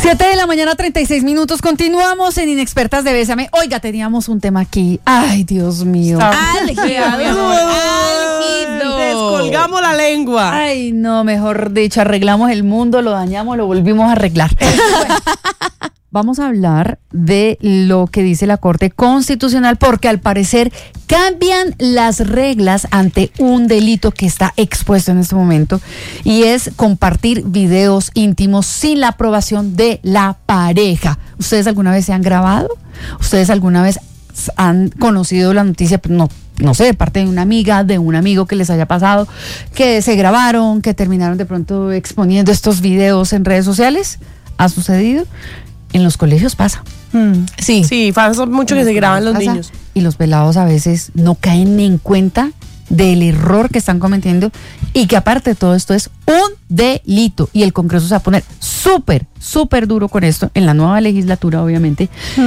7:36 a.m. Continuamos en Inexpertas de Bésame. Oiga, teníamos un tema aquí. Ay, Dios mío. Álgido. Descolgamos la lengua. Ay, no, mejor dicho, arreglamos el mundo, lo dañamos, lo volvimos a arreglar. Vamos a hablar de lo que dice la Corte Constitucional, porque al parecer cambian las reglas ante un delito que está expuesto en este momento, y es compartir videos íntimos sin la aprobación de la pareja. ¿Ustedes alguna vez se han grabado? ¿Ustedes alguna vez han conocido la noticia? No sé, de parte de una amiga, de un amigo que les haya pasado, que se grabaron, que terminaron de pronto exponiendo estos videos en redes sociales? ¿Ha sucedido? En los colegios pasa. Sí, pasa mucho que se graban los niños. Y los pelados a veces no caen ni en cuenta del error que están cometiendo, y que aparte de todo esto es un delito. Y el Congreso se va a poner súper duro con esto, en la nueva legislatura obviamente,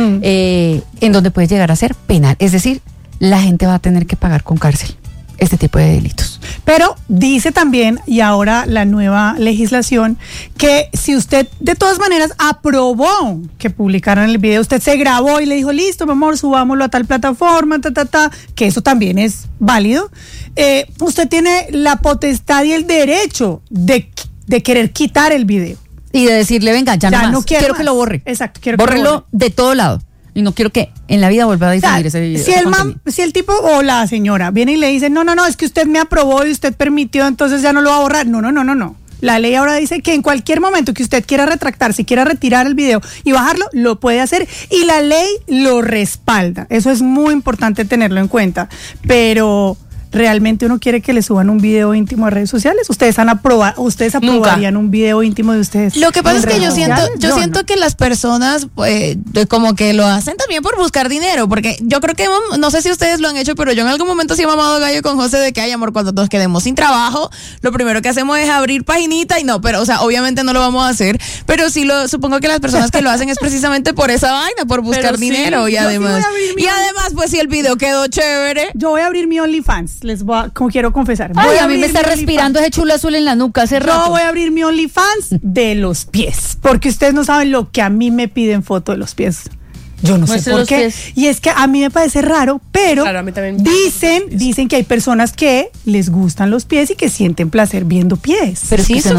en donde puede llegar a ser penal. Es decir, la gente va a tener que pagar con cárcel este tipo de delitos. Pero dice también, y ahora la nueva legislación, que si usted de todas maneras aprobó que publicaran el video, usted se grabó y le dijo, listo, mi amor, subámoslo a tal plataforma, que eso también es válido, usted tiene la potestad y el derecho de querer quitar el video. Y de decirle, venga, ya no más, quiero más. Que lo borre. Exacto, quiero Bórrelo que lo borre. de todo lado. Y no quiero que en la vida vuelva a difundir ese video. Si el tipo o la señora viene y le dice, no, es que usted me aprobó y usted permitió, entonces ya no lo va a borrar. No. La ley ahora dice que en cualquier momento que usted quiera retractarse, quiera retirar el video y bajarlo, lo puede hacer, y la ley lo respalda. Eso es muy importante tenerlo en cuenta. Pero ¿realmente uno quiere que le suban un video íntimo a redes sociales? ¿Ustedes aprobarían un video íntimo de ustedes? Lo que pasa es que yo siento no. que las personas como que lo hacen también por buscar dinero, porque yo creo que, no sé si ustedes lo han hecho, pero yo en algún momento sí he mamado gallo con José de que, ay, amor, cuando nos quedemos sin trabajo, lo primero que hacemos es abrir paginita, y no, pero, o sea, obviamente no lo vamos a hacer, pero sí supongo que las personas que lo hacen es precisamente por esa vaina, por buscar dinero, y además, pues si el video quedó chévere. Yo voy a abrir mi OnlyFans. Quiero confesar. Ay, a mí me está respirando ese chulo azul en la nuca hace rato. Yo voy a abrir mi OnlyFans de los pies, porque ustedes no saben lo que a mí me piden foto de los pies. Yo no sé por qué. Y es que a mí me parece raro, pero claro, a mí también dicen que hay personas que les gustan los pies y que sienten placer viendo pies. Pero sí, es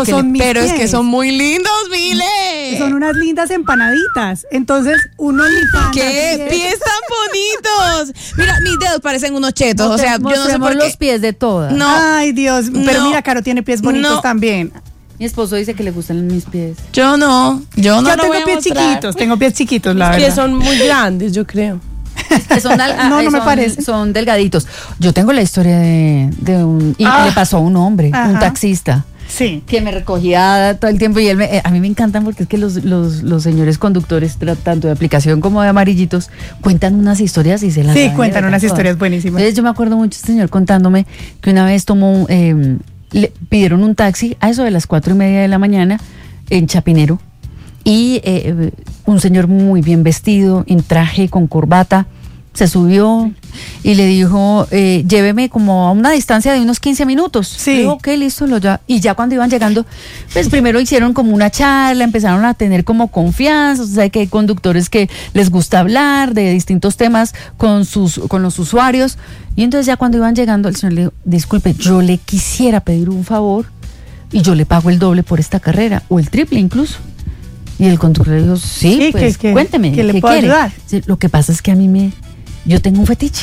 que son muy lindos, Vile. Son unas lindas empanaditas. Entonces, uno ¿qué pies tan bonitos? Mira, mis dedos parecen unos chetos. O sea, yo no sé por qué. Los pies de todas. No. Ay, Dios. Pero mira, Caro tiene pies bonitos también. Mi esposo dice que le gustan mis pies. Yo no tengo pies chiquitos, la verdad. Los pies son muy grandes, yo creo. Que son no me parece. Son delgaditos. Yo tengo la historia de un... Y le pasó a un hombre, un taxista. Sí. Que me recogía todo el tiempo, y a mí me encantan, porque es que los señores conductores, tanto de aplicación como de amarillitos, cuentan unas historias y se las... Sí, cuentan unas historias buenísimas. Entonces yo me acuerdo mucho este señor contándome que una vez tomó... le pidieron un taxi a eso de las 4:30 de la mañana en Chapinero, y un señor muy bien vestido, en traje, con corbata, se subió y le dijo, lléveme como a una distancia de unos 15 minutos. Sí. Dijo, ok, listo, y ya cuando iban llegando, pues primero hicieron como una charla, empezaron a tener como confianza. O sea, que hay conductores que les gusta hablar de distintos temas con los usuarios. Y entonces ya cuando iban llegando, el señor le dijo, disculpe, yo le quisiera pedir un favor y yo le pago el doble por esta carrera, o el triple incluso. Y el conductor le dijo, sí, pues cuénteme, ¿qué le ¿qué puedo quiere? ayudar? Sí, lo que pasa es que yo tengo un fetiche,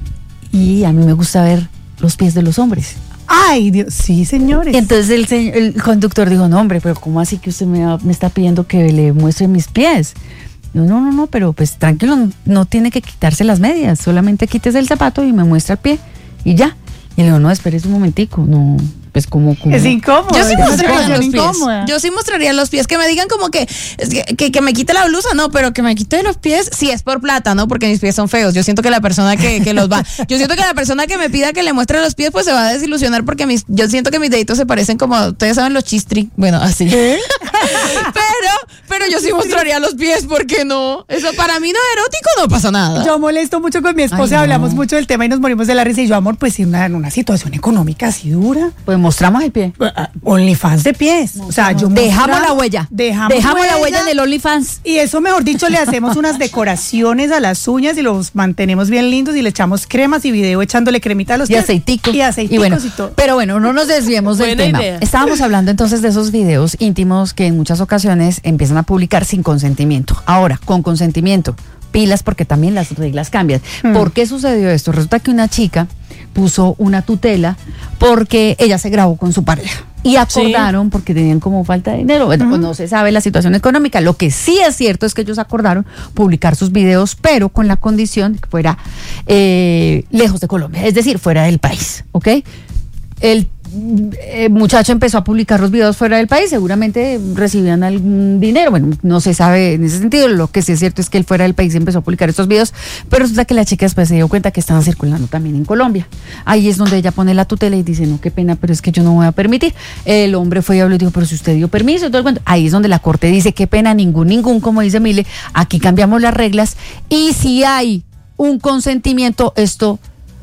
y a mí me gusta ver los pies de los hombres. Ay, Dios, sí, señores. Y entonces el conductor dijo, no, hombre, pero ¿cómo así que usted me está pidiendo que le muestre mis pies? No, pero pues tranquilo, no tiene que quitarse las medias, solamente quítese el zapato y me muestra el pie, y ya. Y le digo, no, espérese un momentico, no, pues como es incómodo. Yo sí mostraría los pies. Yo sí mostraría los pies, que me digan como que me quite la blusa, no, pero que me quite los pies, si es por plata, ¿no? Porque mis pies son feos. Yo siento que la persona que los va, yo siento que la persona que me pida que le muestre los pies, pues se va a desilusionar, porque yo siento que mis deditos se parecen como, ustedes saben, los chistri, bueno, así. ¿Qué? pero pero yo sí mostraría los pies, ¿por qué no? Eso para mí no es erótico, no pasa nada. Yo molesto mucho con mi esposa, hablamos mucho del tema y nos morimos de la risa. Y yo, amor, pues en una situación económica así dura. Pues mostramos el pie. OnlyFans de pies. O sea, yo dejamos la huella. Dejamos la huella en el OnlyFans. Y eso, mejor dicho, le hacemos unas decoraciones a las uñas y los mantenemos bien lindos y le echamos cremas y video echándole cremita a los pies. Y aceitico. Y bueno, y todo. Pero bueno, no nos desviemos del tema. Idea. Estábamos hablando entonces de esos videos íntimos que en muchas ocasiones empiezan a publicar sin consentimiento. Ahora, con consentimiento, pilas porque también las reglas cambian. ¿Por qué sucedió esto? Resulta que una chica puso una tutela porque ella se grabó con su pareja. Y acordaron, porque tenían como falta de dinero, bueno, pues no se sabe la situación económica. Lo que sí es cierto es que ellos acordaron publicar sus videos, pero con la condición de que fuera lejos de Colombia, es decir, fuera del país, ¿ok? El muchacho empezó a publicar los videos fuera del país, seguramente recibían algún dinero, bueno, no se sabe en ese sentido. Lo que sí es cierto es que él fuera del país empezó a publicar estos videos, pero resulta que la chica después se dio cuenta que estaban circulando también en Colombia. Ahí es donde ella pone la tutela y dice, no, qué pena, pero es que yo no voy a permitir. El hombre fue y habló y dijo, pero si usted dio permiso y todo el cuento. Ahí es donde la corte dice, qué pena, ningún, como dice Mile, aquí cambiamos las reglas y si hay un consentimiento, esto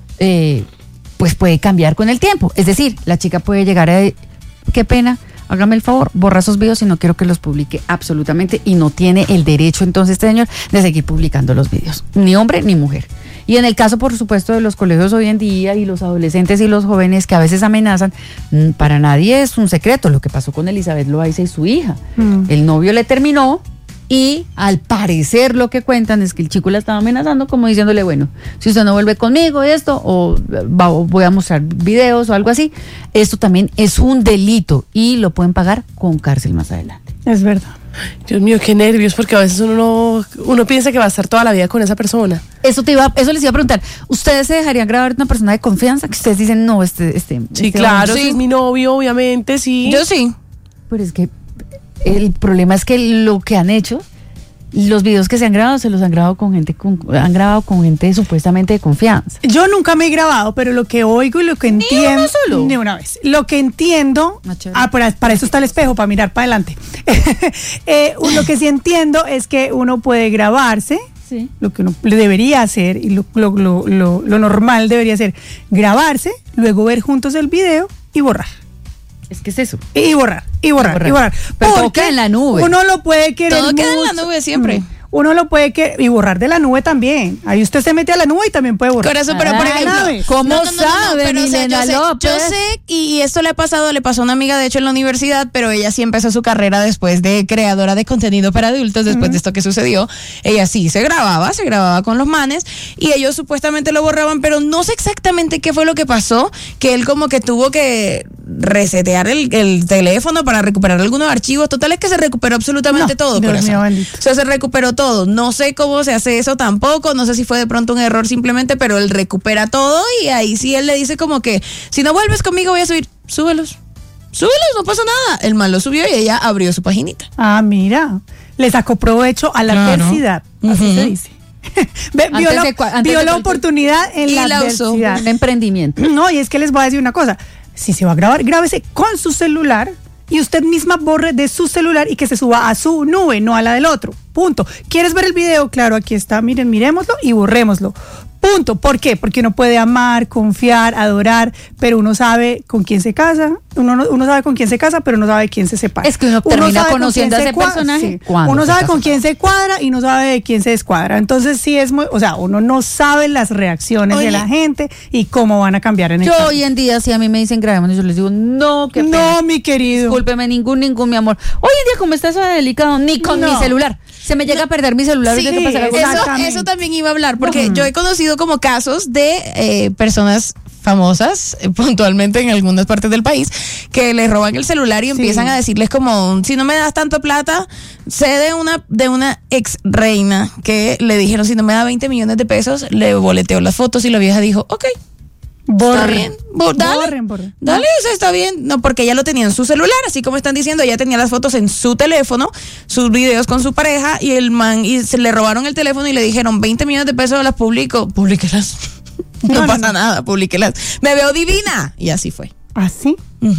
pues puede cambiar con el tiempo. Es decir, la chica puede llegar a, qué pena, hágame el favor, borra esos videos y no quiero que los publique absolutamente, y no tiene el derecho entonces este señor de seguir publicando los videos, ni hombre ni mujer. Y en el caso, por supuesto, de los colegios hoy en día y los adolescentes y los jóvenes que a veces amenazan, para nadie es un secreto lo que pasó con Elizabeth Loaiza y su hija. El novio le terminó. Y al parecer lo que cuentan es que el chico la estaba amenazando como diciéndole, bueno, si usted no vuelve conmigo esto, o voy a mostrar videos o algo así. Esto también es un delito y lo pueden pagar con cárcel más adelante. Es verdad. Dios mío, qué nervios, porque a veces uno piensa que va a estar toda la vida con esa persona. Eso les iba a preguntar. ¿Ustedes se dejarían grabar una persona de confianza? Que ustedes dicen, no, Sí, claro, si es mi novio, obviamente, sí. Yo sí. Pero es que el problema es que lo que han hecho, los videos que se han grabado, se los han grabado con gente supuestamente de confianza. Yo nunca me he grabado, pero lo que oigo y lo que entiendo. Ni uno solo. Ni una vez. Lo que entiendo. Para eso está el espejo, para mirar para adelante. Lo que sí entiendo es que uno puede grabarse. Sí. Lo que uno debería hacer y lo normal debería ser grabarse, luego ver juntos el video y borrar. Es que es eso. Y borrar. Pero todo queda en la nube. Uno lo puede querer todo mucho. Queda en la nube siempre. Uno lo puede querer y borrar de la nube también. Ahí usted se mete a la nube y también puede borrar. Corazón, pero por ejemplo, ¿cómo sabe, pero, Milena López? Yo sé, y esto le pasó a una amiga, de hecho, en la universidad, pero ella sí empezó su carrera después de creadora de contenido para adultos, después de esto que sucedió. Ella sí se grababa con los manes, y ellos supuestamente lo borraban, pero no sé exactamente qué fue lo que pasó, que él como que tuvo que resetear el teléfono para recuperar algunos archivos. Total es que se recuperó absolutamente todo, Dios corazón. mío, bendito. O sea, se recuperó todo. No sé cómo se hace eso tampoco, no sé si fue de pronto un error simplemente, pero él recupera todo y ahí sí él le dice como que, si no vuelves conmigo voy a subir, súbelos, no pasa nada. El man lo subió y ella abrió su paginita. Ah, mira, le sacó provecho a la adversidad, así se dice. Vio la oportunidad en la adversidad. Un emprendimiento. No, y es que les voy a decir una cosa, si se va a grabar, grábese con su celular y usted misma borre de su celular y que se suba a su nube, no a la del otro. Punto. ¿Quieres ver el video? Claro, aquí está. Miren, miremoslo y borrémoslo. Punto. ¿Por qué? Porque uno puede amar, confiar, adorar, pero uno sabe con quién se casa. Uno sabe con quién se casa, pero no sabe quién se separa. Es que uno termina conociendo a ese personaje. Sí. Uno sabe con quién se cuadra y no sabe de quién se descuadra. Entonces sí es uno no sabe las reacciones de la gente y cómo van a cambiar en el camino. Hoy en día, si a mí me dicen grabemos, yo les digo, no, qué pena. No, mi querido. Discúlpeme, ningún, mi amor. Hoy en día, como está eso de delicado, ni con mi celular. Se me llega a perder mi celular. Sí, eso también iba a hablar, porque yo he conocido como casos de personas famosas, puntualmente en algunas partes del país, que les roban el celular y empiezan a decirles como, si no me das tanto plata. Sé de una ex reina que le dijeron, si no me da 20 millones de pesos, le boleteó las fotos y la vieja dijo, ok. Está bien. Dale, o sea, está bien. No, porque ella lo tenía en su celular, así como están diciendo, ella tenía las fotos en su teléfono, sus videos con su pareja, y el man, y se le robaron el teléfono y le dijeron, 20 millones de pesos las publico. Publíquelas. No pasa nada, publíquelas. Me veo divina. Y así fue. ¿Ah, sí?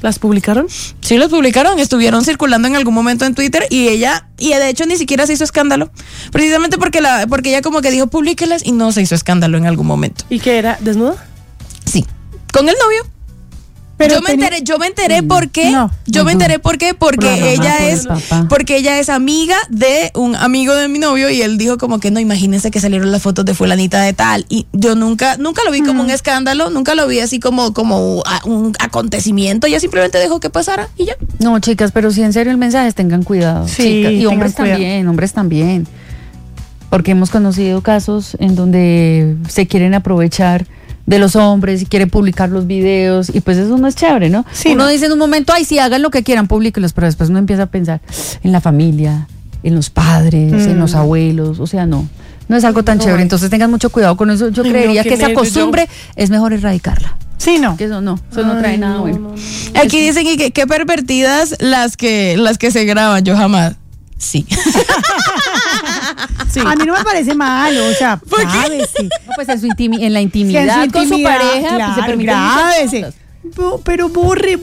¿Las publicaron? Sí, los publicaron, estuvieron circulando en algún momento en Twitter y de hecho ni siquiera se hizo escándalo, precisamente porque ella como que dijo publíquelas y no se hizo escándalo en algún momento. ¿Y qué era? ¿Desnuda? Sí, con el novio. Pero Yo me enteré por qué. No. Yo me enteré por qué, Por la mamá, porque ella es amiga de un amigo de mi novio y él dijo como que no, imagínense que salieron las fotos de fulanita de tal y yo nunca lo vi como un escándalo, nunca lo vi así como un acontecimiento, ella simplemente dejó que pasara y ya. No, chicas, pero sí, en serio, el mensaje es tengan cuidado. Sí, chicas. Y tengan hombres también. Porque hemos conocido casos en donde se quieren aprovechar de los hombres y quieren publicar los videos y pues eso no es chévere, ¿no? Sí, uno no. dice en un momento, ay, sí, hagan lo que quieran, públiquenlos, pero después uno empieza a pensar en la familia, en los padres, en los abuelos, o sea, no es algo tan chévere, entonces tengan mucho cuidado con eso. Yo Ay, no, creería qué que esa nervios, costumbre es mejor erradicarla, Sí, no. que eso no trae nada bueno. Aquí dicen que qué pervertidas las que se graban, yo jamás. Sí. Sí. A mí no me parece malo, o sea, grábese. No, pues en la Sí, intimidad, en su con su intimidad, pareja, pues, se claro, permiten muchas grábese. cosas. Pero borre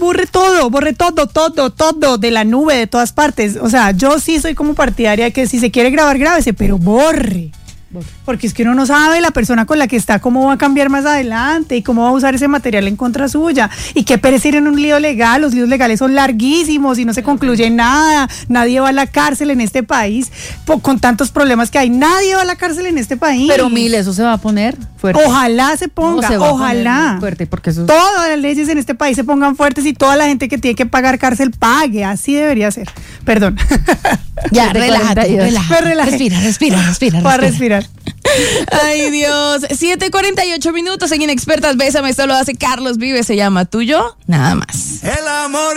todo de la nube, de todas partes. O sea, yo sí soy como partidaria que si se quiere grabar, grábese, pero borre. Porque es que uno no sabe la persona con la que está cómo va a cambiar más adelante y cómo va a usar ese material en contra suya y qué perecer en un lío legal. Los líos legales son larguísimos y no se concluye nada. Nadie va a la cárcel en este país con tantos problemas que hay. Nadie va a la cárcel en este país. Pero Mil, eso se va a poner fuerte. Ojalá se ponga, No, se va a poner ojalá. muy fuerte, porque eso Todas las leyes en este país se pongan fuertes y toda la gente que tiene que pagar cárcel pague. Así debería ser. Perdón. Ya, 7:42. Me relajé. Respira. Para respirar. Ay, Dios. 7:48 minutos en Inexpertas Bésame. Esto lo hace Carlos Vives. Se llama Tuyo, nada más. El amor